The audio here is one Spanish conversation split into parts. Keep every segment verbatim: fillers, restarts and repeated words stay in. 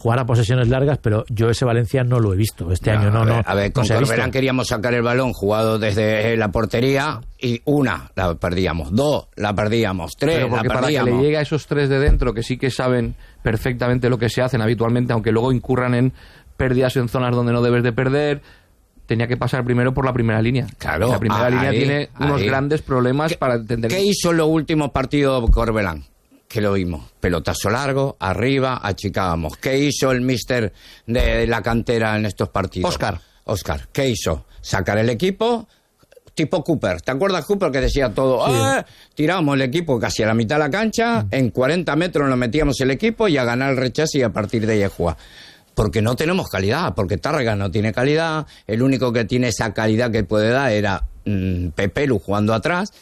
jugar a posesiones largas, pero yo ese Valencia no lo he visto este no, año. No, a ver, no. A ver, con no Corberán queríamos sacar el balón jugado desde la portería y una la perdíamos, dos la perdíamos, tres pero porque la para perdíamos. que le llegue a esos tres de dentro, que sí que saben perfectamente lo que se hacen habitualmente, aunque luego incurran en pérdidas en zonas donde no debes de perder, tenía que pasar primero por la primera línea. Claro. Y la primera ahí, línea tiene unos ahí. grandes problemas ¿Qué, para entender. ¿Qué hizo en los últimos partidos Corberán? Que lo vimos. Pelotazo largo, arriba, achicábamos. ¿Qué hizo el míster de la cantera en estos partidos? Óscar. Óscar. ¿Qué hizo? Sacar el equipo tipo Cooper. ¿Te acuerdas Cooper que decía todo? Sí. ¡Ah! Tirábamos el equipo casi a la mitad de la cancha, mm. en cuarenta metros nos metíamos el equipo y a ganar el rechazo y a partir de ahí a jugar. Porque no tenemos calidad, porque Tárrega no tiene calidad, el único que tiene esa calidad que puede dar era mmm, Pepelu jugando atrás.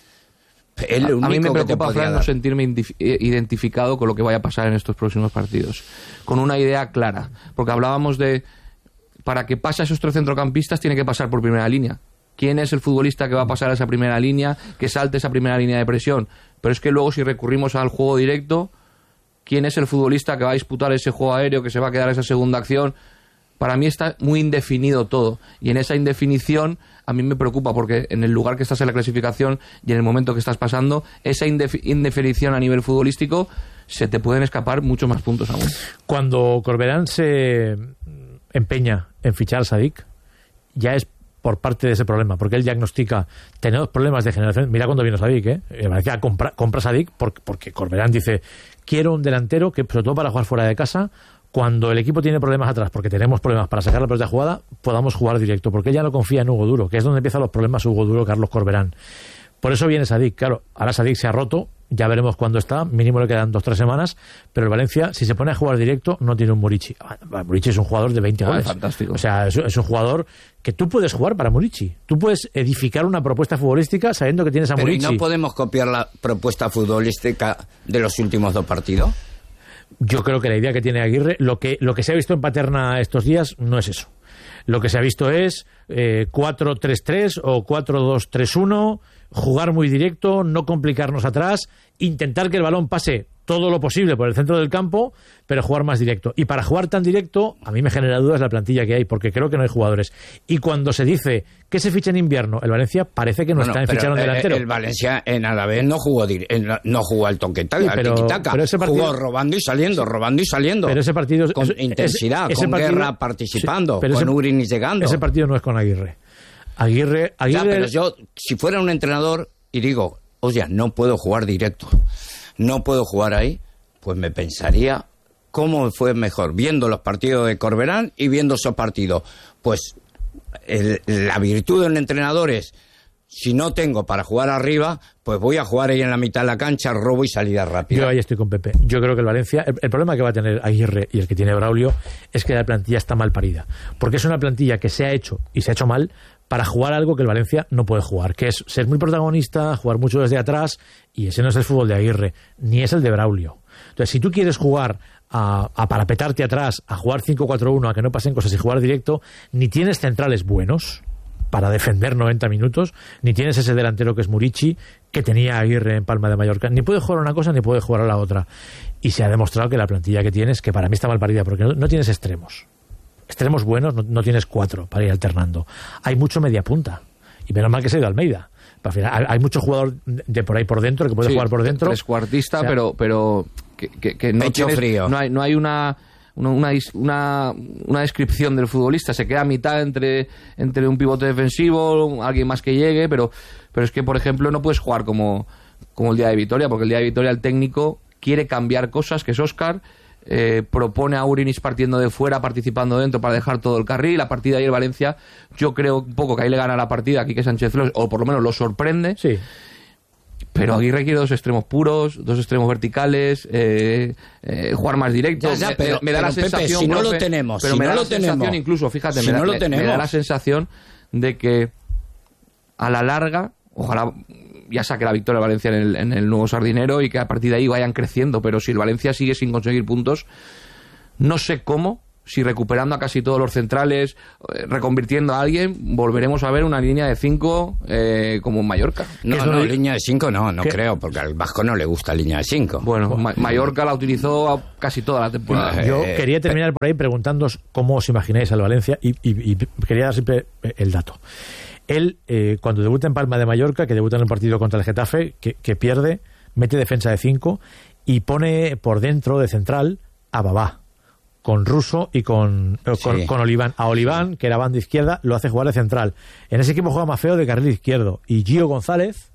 El único a mí me preocupa, Fran, no sentirme identificado con lo que vaya a pasar en estos próximos partidos, con una idea clara, porque hablábamos de, para que pase a esos tres centrocampistas tiene que pasar por primera línea. ¿Quién es el futbolista que va a pasar a esa primera línea, que salte esa primera línea de presión? Pero es que luego si recurrimos al juego directo, ¿quién es el futbolista que va a disputar ese juego aéreo, que se va a quedar esa segunda acción? Para mí está muy indefinido todo, y en esa indefinición a mí me preocupa, porque en el lugar que estás en la clasificación y en el momento que estás pasando, esa indef- indefinición a nivel futbolístico, se te pueden escapar muchos más puntos aún. Cuando Corberán se empeña en fichar a Sadik, ya es por parte de ese problema, porque él diagnostica, tenemos problemas de generación. Mira cuando vino Sadik, ¿eh? Valencia compra, compra Sadik porque, porque Corberán dice, quiero un delantero que, sobre todo para jugar fuera de casa, cuando el equipo tiene problemas atrás, porque tenemos problemas para sacar la pelota de jugada, podamos jugar directo, porque ella no confía en Hugo Duro, que es donde empiezan los problemas Hugo Duro, Carlos Corberán. Por eso viene Sadik, claro, ahora Sadik se ha roto, ya veremos cuándo está, mínimo le quedan dos o tres semanas, pero el Valencia, si se pone a jugar directo, no tiene un Murici. Murici es un jugador de veinte ah, goles. Fantástico. O sea, es, es un jugador que tú puedes jugar para Murici. Tú puedes edificar una propuesta futbolística sabiendo que tienes a pero Murici. ¿y no podemos copiar la propuesta futbolística de los últimos dos partidos? Yo creo que la idea que tiene Aguirre, lo que, lo que se ha visto en Paterna estos días, no es eso. Lo que se ha visto es eh, cuatro tres tres o cuatro dos tres uno, jugar muy directo, no complicarnos atrás, intentar que el balón pase todo lo posible por el centro del campo, pero jugar más directo. Y para jugar tan directo, a mí me genera dudas la plantilla que hay, porque creo que no hay jugadores. Y cuando se dice que se ficha en invierno, el Valencia parece que no bueno, está en fichar un delantero. El Valencia en Alavés no jugó no jugó al toquetaca, sí, al tiquitaca, jugó robando y saliendo, sí, robando y saliendo. Pero ese partido con ese, intensidad, ese con partido, Guerra participando, sí, con ese, Urini llegando. Ese partido no es con Aguirre. Aguirre, Aguirre... Ya, pero yo, si fuera un entrenador y digo, oye, no puedo jugar directo, no puedo jugar ahí, pues me pensaría cómo fue mejor, viendo los partidos de Corberán y viendo esos partidos. Pues el, la virtud de un entrenador es, si no tengo para jugar arriba, pues voy a jugar ahí en la mitad de la cancha, robo y salida rápida. Yo ahí estoy con Pepe. Yo creo que el Valencia, el, el problema que va a tener Aguirre y el que tiene Braulio es que la plantilla está mal parida. Porque es una plantilla que se ha hecho y se ha hecho mal para jugar algo que el Valencia no puede jugar, que es ser muy protagonista, jugar mucho desde atrás, y ese no es el fútbol de Aguirre, ni es el de Braulio. Entonces, si tú quieres jugar a, a parapetarte atrás, a jugar cinco cuatro uno, a que no pasen cosas y jugar directo, ni tienes centrales buenos para defender noventa minutos, ni tienes ese delantero que es Murici, que tenía Aguirre en Palma de Mallorca, ni puede jugar a una cosa ni puede jugar a la otra. Y se ha demostrado que la plantilla que tienes, que para mí está mal parida, porque no, no tienes extremos. Extremos buenos, no, no tienes cuatro para ir alternando. Hay mucho media punta. Y menos mal que se ha ido Almeida. Al final, hay mucho jugador de por ahí por dentro que puede sí, jugar por dentro. Trescuartista, o sea, pero, pero que, que, que no, tienes, frío. no hay, no hay una, una, una, una descripción del futbolista. Se queda a mitad entre, entre un pivote defensivo, alguien más que llegue, pero, pero es que, por ejemplo, no puedes jugar como, como el día de Vitoria, porque el día de Vitoria el técnico quiere cambiar cosas, que es Óscar. Eh, propone a Urinis partiendo de fuera, participando dentro para dejar todo el carril. A partir de ahí el Valencia, yo creo un poco que ahí le gana la partida a Quique Sánchez Flores, o por lo menos lo sorprende. Sí. Pero Aguirre quiere dos extremos puros, dos extremos verticales, eh, eh, jugar más directo. Ya, ya, pero, me, me da pero, la sensación, Pepe, si no profe, lo tenemos, pero si me no da lo la sensación, tenemos, incluso, fíjate, si me, no da, lo me, tenemos. me da la sensación de que a la larga, ojalá ya saque la victoria Valencia en el, en el nuevo Sardinero y que a partir de ahí vayan creciendo, pero si el Valencia sigue sin conseguir puntos, no sé cómo si recuperando a casi todos los centrales, eh, reconvirtiendo a alguien, volveremos a ver una línea de cinco eh, como en Mallorca. No, no, línea de cinco no, no ¿Qué? creo, porque al Vasco no le gusta línea de cinco. Bueno, Ma- Mallorca la utilizó casi toda la temporada. Yo Eh, quería terminar por ahí preguntándoos cómo os imagináis al Valencia y, y- y quería dar siempre el dato. Él, eh, cuando debuta en Palma de Mallorca, que debuta en el partido contra el Getafe, que, que pierde, mete defensa de cinco y pone por dentro de central a Babá, con Russo y con, eh, con, Sí. con Oliván. A Oliván, que era banda izquierda, lo hace jugar de central. En ese equipo juega Mafeo de carril izquierdo y Gio González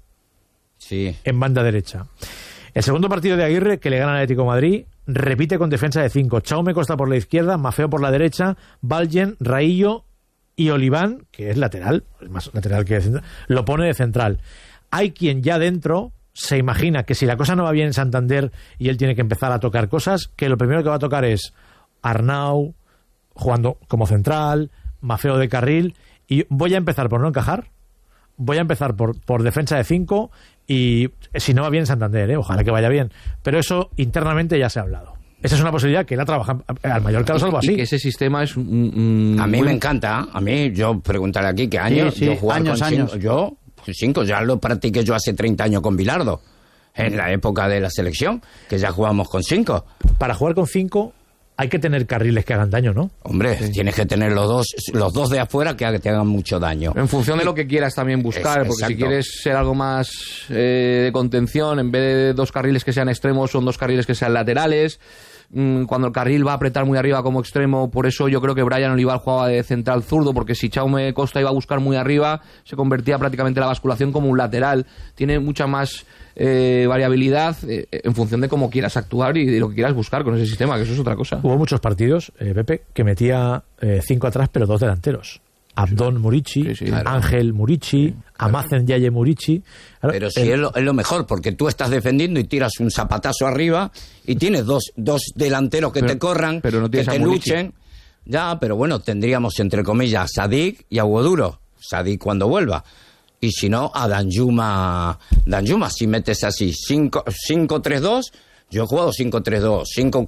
Sí. en banda derecha. El segundo partido de Aguirre, que le gana al Atlético de Madrid, repite con defensa de cinco. Chaume Costa por la izquierda, Mafeo por la derecha, Valgen, Raillo y Oliván, que es lateral, es más lateral que central, lo pone de central. Hay quien ya dentro se imagina que si la cosa no va bien en Santander y él tiene que empezar a tocar cosas, que lo primero que va a tocar es Arnau jugando como central, Mafeo de carril, y voy a empezar por no encajar, voy a empezar por, por defensa de cinco y si no va bien en Santander, ¿eh? Ojalá que vaya bien, pero eso internamente ya se ha hablado. Esa es una posibilidad que él ha trabajado al Mallorca, lo salvo Y así. que ese sistema es un, un- A mí muy- me encanta, a mí, yo preguntaré aquí qué años, Sí, sí, yo jugar años, con años. cinco, yo, cinco, ya lo practiqué yo hace treinta años con Bilardo, en la época de la selección, que ya jugamos con cinco. Para jugar con cinco hay que tener carriles que hagan daño, ¿no? Hombre, tienes que tener los dos, los dos de afuera que te hagan mucho daño. En función de lo que quieras también buscar, Es- porque si exacto. quieres ser algo más eh, de contención, en vez de dos carriles que sean extremos, son dos carriles que sean laterales. Mm, Cuando el carril va a apretar muy arriba como extremo, por eso yo creo que Brian Olival jugaba de central zurdo, porque si Chaume Costa iba a buscar muy arriba, se convertía prácticamente la basculación como un lateral. Tiene mucha más eh, variabilidad eh, en función de cómo quieras actuar y de lo que quieras buscar con ese sistema, que eso es otra cosa. Hubo muchos partidos, eh, Pepe, que metía eh, cinco atrás, pero dos delanteros. Abdón Murici, Sí, sí, claro. Ángel Murici, Amazen Yaye Murici. Claro, Pero sí eh, es lo, es lo mejor, porque tú estás defendiendo y tiras un zapatazo arriba y tienes dos, dos delanteros que Pero- te corran, pero no que tienes te a Murici. luchen. Ya, pero bueno, tendríamos entre comillas a Sadik y a Hugoduro. Sadik cuando vuelva. Y si no, a Danjuma. Danjuma, si metes así cinco tres dos, yo he jugado cinco tres dos, cinco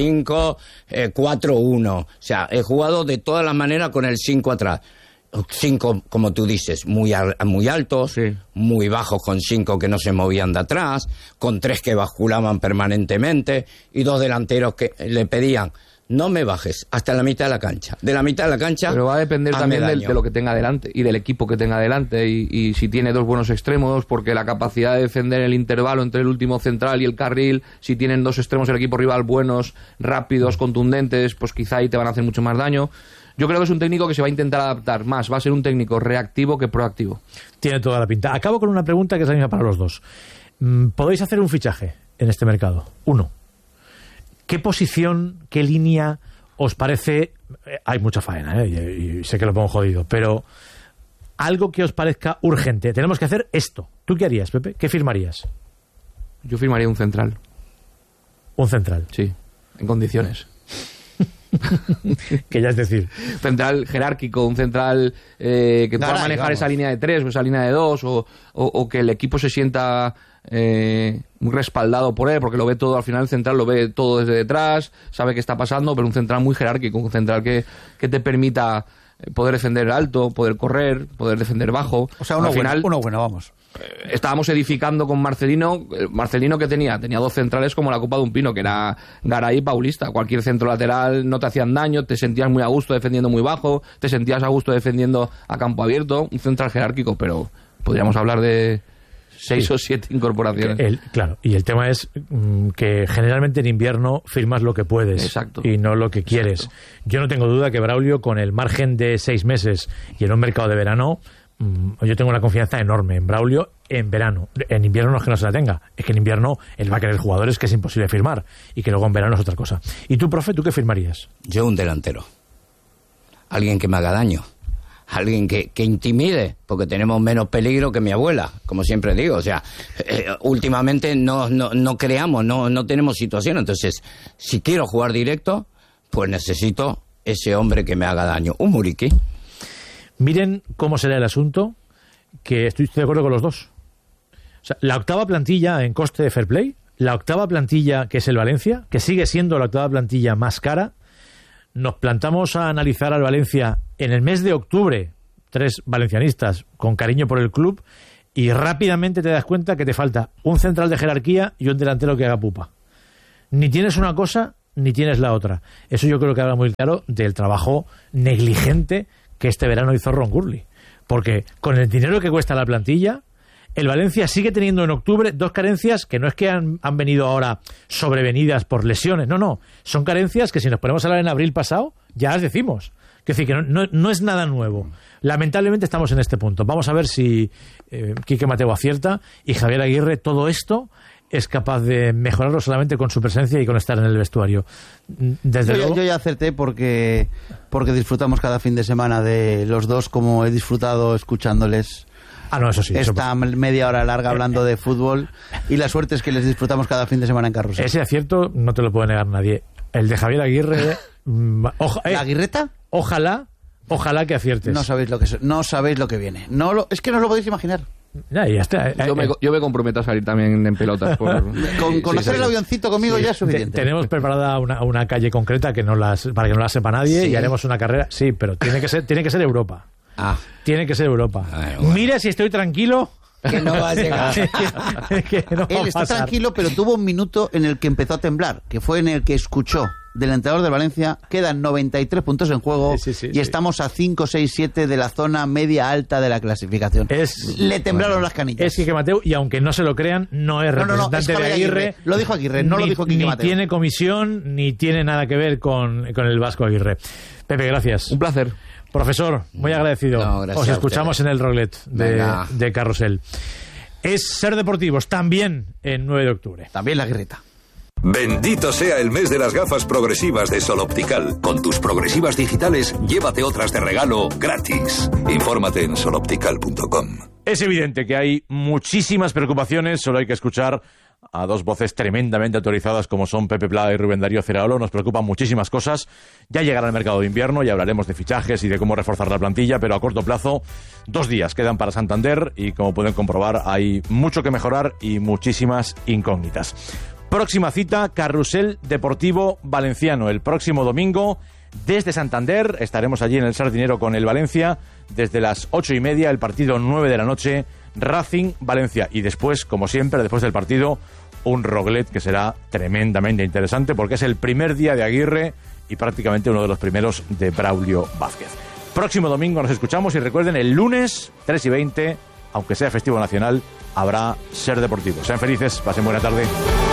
cuatro uno. O sea, he jugado de todas las maneras con el cinco atrás. Cinco, como tú dices, muy, al- muy altos, Sí. muy bajos con cinco que no se movían de atrás, con tres que basculaban permanentemente y dos delanteros que le pedían, no me bajes hasta la mitad de la cancha. De la mitad de la cancha. Pero va a depender hazme también del- daño. de lo que tenga delante y del equipo que tenga delante y, y si tiene dos buenos extremos, porque la capacidad de defender el intervalo entre el último central y el carril, si tienen dos extremos el equipo rival buenos, rápidos, contundentes, pues quizá ahí te van a hacer mucho más daño. Yo creo que es un técnico que se va a intentar adaptar más, va a ser un técnico reactivo que proactivo. Tiene toda la pinta. Acabo con una pregunta que es la misma para los dos. Mm, ¿Podéis hacer un fichaje en este mercado? Uno. ¿Qué posición, qué línea os parece? eh, hay mucha faena, ¿eh? y, y sé que lo pongo jodido, pero algo que os parezca urgente. Tenemos que hacer esto. ¿Tú qué harías, Pepe? ¿Qué firmarías? Yo firmaría un central, Un central. sí, en condiciones. Que ya es decir, Central jerárquico, un central eh, que pueda Garay, manejar vamos. esa línea de tres o esa línea de dos, o, o- o que el equipo se sienta eh, muy respaldado por él, porque lo ve todo, al final el central lo ve todo desde detrás, sabe qué está pasando, pero un central muy jerárquico, un central que, que te permita poder defender alto, poder correr, poder defender bajo. O sea, uno al bueno, final, uno bueno, vamos. estábamos edificando con Marcelino. eh, Marcelino que tenía, tenía dos centrales como la copa de un pino, que era Garay y Paulista. Cualquier centro lateral no te hacían daño, te sentías muy a gusto defendiendo muy bajo, te sentías a gusto defendiendo a campo abierto, un central jerárquico, pero podríamos hablar de seis o siete incorporaciones. el, claro, y el tema es mm, que generalmente en invierno firmas lo que puedes Exacto. y no lo que quieres. Exacto. Yo no tengo duda que Braulio, con el margen de seis meses y en un mercado de verano, mm, yo tengo una confianza enorme en Braulio en verano. En invierno no es que no se la tenga, es que en invierno él va a querer jugadores que es imposible firmar y que luego en verano es otra cosa. ¿Y tú, profe, tú qué firmarías? Yo un delantero. Alguien que me haga daño. Alguien que, que intimide, porque tenemos menos peligro que mi abuela, como siempre digo. O sea, eh, últimamente no, no, no creamos, no, no tenemos situación. Entonces, si quiero jugar directo, pues necesito ese hombre que me haga daño. Un Muriqui. Miren cómo será el asunto, que estoy, estoy de acuerdo con los dos. O sea, la octava plantilla en coste de fair play, la octava plantilla que es el Valencia, que sigue siendo la octava plantilla más cara, nos plantamos a analizar al Valencia en el mes de octubre, tres valencianistas con cariño por el club, y rápidamente te das cuenta que te falta un central de jerarquía y un delantero que haga pupa. Ni tienes una cosa ni tienes la otra. Eso yo creo que habla muy claro del trabajo negligente que este verano hizo Ron Gurley. Porque con el dinero que cuesta la plantilla, el Valencia sigue teniendo en octubre dos carencias que no es que han, han venido ahora sobrevenidas por lesiones. No, no. Son carencias que si nos ponemos a hablar en abril pasado, ya las decimos. Es decir, que no, no, no es nada nuevo. Lamentablemente estamos en este punto. Vamos a ver si eh, Quique Mateo acierta y Javier Aguirre todo esto es capaz de mejorarlo solamente con su presencia y con estar en el vestuario. Desde yo, luego... yo ya acerté porque, porque disfrutamos cada fin de semana de los dos, como he disfrutado escuchándoles. Ah, no, eso sí. Esta eso... media hora larga hablando de fútbol, y la suerte es que les disfrutamos cada fin de semana en Carrusel. Ese acierto no te lo puede negar nadie. El de Javier Aguirre... Oja, eh, ¿La Aguirreta? Ojalá, ojalá que aciertes. No sabéis lo que no sabéis lo que viene. No lo, es que no os lo podéis imaginar. Ya, ya está. Yo me, yo me comprometo a salir también en pelotas. Por... Con, con sí, hacer sí. el avioncito conmigo sí, ya es suficiente. Te, tenemos preparada una, una calle concreta que no las, para que no la sepa nadie, sí. Y haremos una carrera. Sí, pero tiene que ser, tiene que ser Europa. Ah. Tiene que ser Europa. Ay, bueno. Mira si estoy tranquilo. Que no va a llegar. que no va Él a está pasar. tranquilo, pero tuvo un minuto en el que empezó a temblar, que fue en el que escuchó del entrenador de Valencia: quedan noventa y tres puntos en juego, sí, sí, y sí. estamos a cinco, seis, siete de la zona media alta de la clasificación. Es, Le temblaron bueno, las canillas. Es Quique Mateu, y aunque no se lo crean, no es No, no, no, representante es de Javier Aguirre. Aguirre. Lo dijo Aguirre, no ni, lo dijo Quique ni Mateu. tiene comisión, ni tiene nada que ver con, con el Vasco Aguirre. Pepe, gracias. Un placer. Profesor, muy agradecido. No, gracias Os a escuchamos en ustedes. el Roglet de, Venga. de Carrusel. Es Ser Deportivos, también en nueve de octubre. También la Aguirreta. Bendito sea el mes de las gafas progresivas de Sol Optical. Con tus progresivas digitales, llévate otras de regalo gratis. Infórmate en sol optical punto com. Es evidente que hay muchísimas preocupaciones, solo hay que escuchar a dos voces tremendamente autorizadas como son Pepe Pla y Rubén Darío Ceraolo. Nos preocupan muchísimas cosas. Ya llegará el mercado de invierno y hablaremos de fichajes y de cómo reforzar la plantilla, pero a corto plazo, dos días quedan para Santander y, como pueden comprobar, hay mucho que mejorar y muchísimas incógnitas. Próxima cita, Carrusel Deportivo Valenciano, el próximo domingo desde Santander. Estaremos allí en el Sardinero con el Valencia desde las ocho y media, el partido nueve de la noche, Racing Valencia, y después, como siempre, después del partido, un Roglet que será tremendamente interesante porque es el primer día de Aguirre y prácticamente uno de los primeros de Braulio Vázquez. Próximo domingo nos escuchamos y recuerden, el lunes tres y veinte, aunque sea festivo nacional, habrá Ser Deportivo. Sean felices, pasen buena tarde.